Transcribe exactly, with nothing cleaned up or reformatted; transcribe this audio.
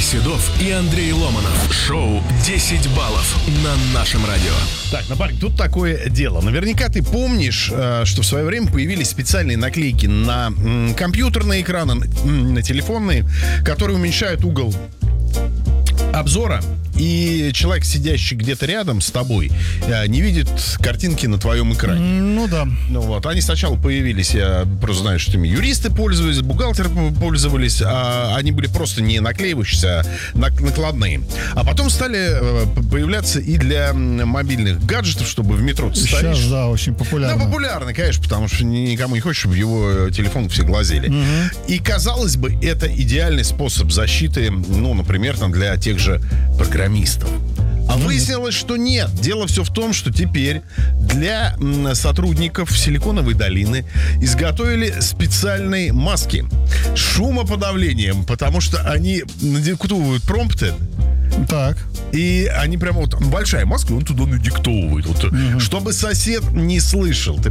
Седов и Андрей Ломанов. Шоу десять баллов на нашем радио. Так, напарник, тут такое дело. Наверняка ты помнишь, что в свое время появились специальные наклейки на компьютерные экраны, на телефонные, которые уменьшают угол обзора. И человек, сидящий где-то рядом с тобой, не видит картинки на твоем экране. Ну да. Ну вот, они сначала появились, я просто знаю, что ими юристы пользовались, бухгалтеры пользовались, а они были просто не наклеивающиеся, а накладные. А потом стали появляться и для мобильных гаджетов, чтобы в метро ты стоишь. Сейчас, да, очень популярно. Да, популярно, конечно, потому что никому не хочешь, чтобы его телефон все глазели. Угу. И, казалось бы, это идеальный способ защиты, ну, например, там, для тех же программистов. А выяснилось, что нет. Дело все в том, что теперь для сотрудников Силиконовой долины изготовили специальные маски с шумоподавлением, потому что они надиктовывают промпты. Так. И они прямо вот большая маска, он туда надиктовывает, вот, угу. чтобы сосед не слышал. Ты